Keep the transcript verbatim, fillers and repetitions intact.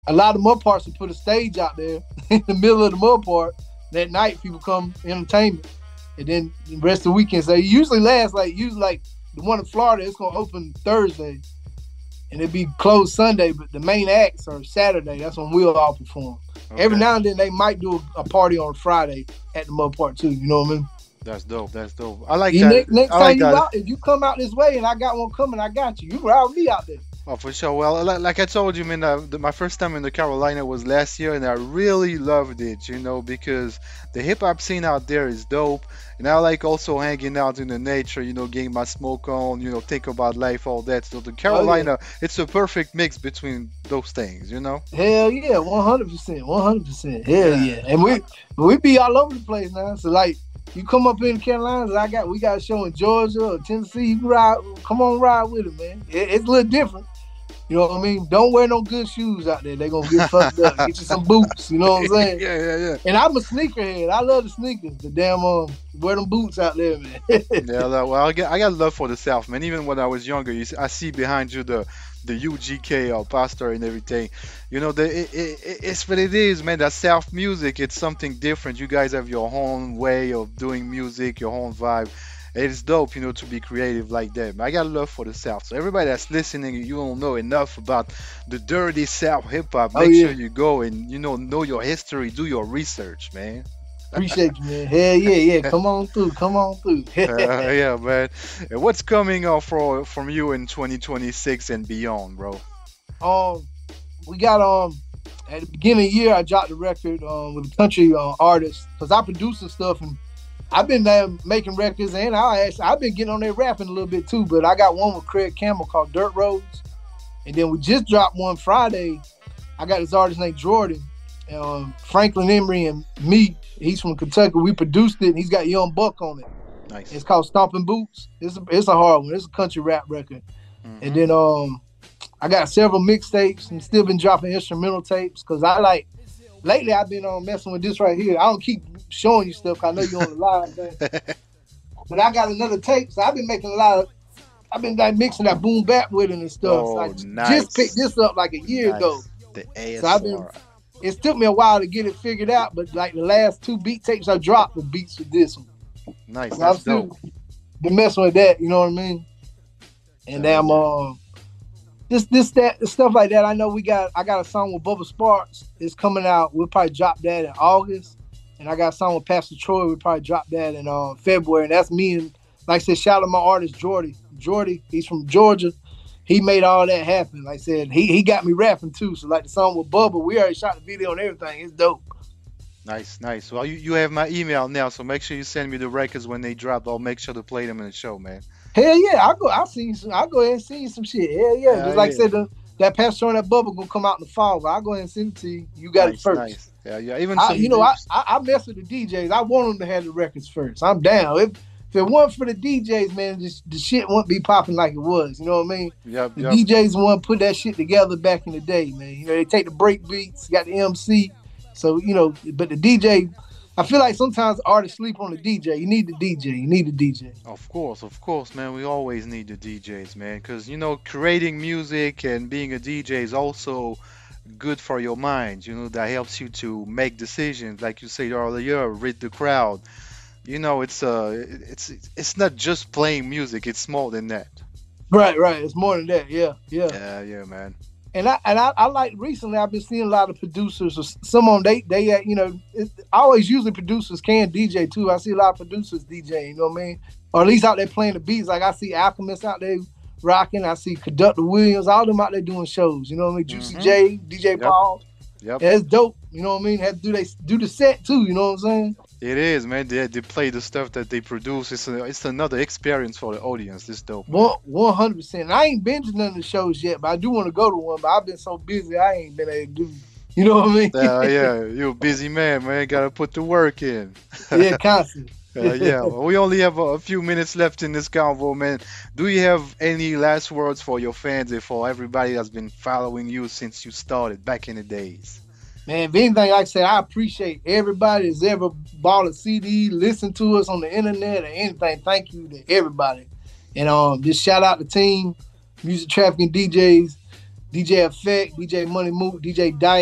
a lot of mud parks will put a stage out there in the middle of the mud park. That night, people come entertainment, and then the rest of the weekend. So it usually lasts like usually like the one in Florida. It's gonna open Thursday, and it be closed Sunday. But the main acts are Saturday. That's when we'll all perform. Okay. Every now and then they might do a, a party on Friday at the mud park too. You know what I mean? That's dope. That's dope. I like you that. Next, next I time like you that. out, if you come out this way and I got one coming, I got you. You ride with me out there. Oh, for sure. Well, like, like I told you, man, uh, the, my first time in the Carolina was last year, and I really loved it, you know, because the hip hop scene out there is dope, and I like also hanging out in the nature, you know, getting my smoke on, you know, think about life, all that. So the Carolina, oh, yeah. It's a perfect mix between those things, you know. Hell yeah, one hundred percent, one hundred percent. Hell yeah. yeah, and we we be all over the place now. So like, you come up in the Carolinas, I got we got a show in Georgia or Tennessee. You can ride, come on, ride with it, man. It, it's a little different. You know what I mean? Don't wear no good shoes out there. They're going to get fucked up. Get you some boots. You know what I'm saying? Yeah, yeah, yeah. And I'm a sneakerhead. I love the sneakers. The damn, um, wear them boots out there, man. Yeah, well, I got, I got love for the South, man. Even when I was younger, you see, I see behind you the the U G K or pastor and everything. You know, the, it, it, it's what it is, man. That South music, it's something different. You guys have your own way of doing music, your own vibe. It's dope, you know, to be creative like that. I got love for the South. So everybody that's listening, you don't know enough about the dirty South hip hop. Make oh, yeah. sure you go and, you know, know your history, do your research, man. Appreciate you, man. Hell yeah, yeah. Come on through, come on through. uh, yeah, man. And what's coming up for from you in twenty twenty-six and beyond, bro? Um, we got um at the beginning of the year, I dropped the record um with a country uh, artist because I produce some stuff and. I've been there making records, and I actually, I've been getting on there rapping a little bit too. But I got one with Craig Campbell called Dirt Roads, and then we just dropped one Friday. I got this artist named Jordan, um, Franklin Emery, and me. He's from Kentucky. We produced it, and he's got Young Buck on it. Nice. It's called Stomping Boots. It's a, it's a hard one. It's a country rap record. Mm-hmm. And then um, I got several mixtapes and still been dropping instrumental tapes because I like. Lately, I've been um, messing with this right here. I don't keep showing you stuff. I know you're on the live, man. But I got another tape, so I've been making a lot of. I've been like mixing that boom bap with it and stuff. Oh, so I nice. Just picked this up like a year nice. ago. The A S R. So I've been. It took me a while to get it figured out, but like the last two beat tapes I dropped, the beats with this one. Nice. So That's I'm still dope. been messing with that. You know what I mean? And then I'm um. This, this, that, stuff like that. I know we got. I got a song with Bubba Sparks. It's coming out. We'll probably drop that in August. And I got a song with Pastor Troy. We'll probably drop that in uh, February. And that's me and, like I said, shout out to my artist Jordy. Jordy, he's from Georgia. He made all that happen. Like I said, he he got me rapping too. So like the song with Bubba, we already shot the video and everything. It's dope. Nice, nice. Well, you, you have my email now, so make sure you send me the records when they drop. I'll make sure to play them in the show, man. Hell yeah, I'll go. I'll see. Some, I'll go ahead and send you some shit. Hell yeah, uh, just like yeah. I said, the, that Pastor and that Bubba gonna come out in the fall, but I'll go ahead and send it to you. You got nice, it first. Nice. Yeah, yeah. Even I, some you know, I, I I mess with the D Js. I want them to have the records first. I'm down. If if it weren't for the D Js, man, just, the shit wouldn't be popping like it was. You know what I mean? Yep, the yep. D Js want to put that shit together back in the day, man. You know, they take the break beats, got the M C. So you know, but the D J. I feel like sometimes artists sleep on the D J. You need the D J. You need the D J. Of course, of course, man. We always need the D Js, man, because you know, creating music and being a D J is also good for your mind. You know, that helps you to make decisions, like you said earlier, read the crowd. You know, it's uh, it's it's not just playing music. It's more than that. Right, right. It's more than that. Yeah, yeah. Yeah, yeah, man. And I and I, I like recently I've been seeing a lot of producers or some of them they they uh, you know it, always usually producers can D J too. I see a lot of producers DJing, you know what I mean, or at least out there playing the beats. Like I see Alchemist out there rocking. I see Conductor Williams, all them out there doing shows. You know what I mean, Juicy Mm-hmm. J, D J Yep. Paul. Yep. Yeah, it's dope. You know what I mean. Have to do they do the set too. You know what I'm saying? It is, man. They, they play the stuff that they produce. It's a, it's another experience for the audience. This dope. man. One one hundred percent. I ain't been to none of the shows yet, but I do want to go to one. But I've been so busy, I ain't been able to do. You know what I mean? Uh, yeah, you're a busy man, man. Gotta put the work in. Yeah, constantly. Uh, yeah, well, we only have a, a few minutes left in this convo, man. Do you have any last words for your fans and for everybody that's been following you since you started back in the days? Man, if anything, like I said, I appreciate everybody that's ever bought a C D, listened to us on the internet or anything. Thank you to everybody. And um, just shout out the team, Music Trafficking D Js. D J Effect, D J Money Mook, D J Dice.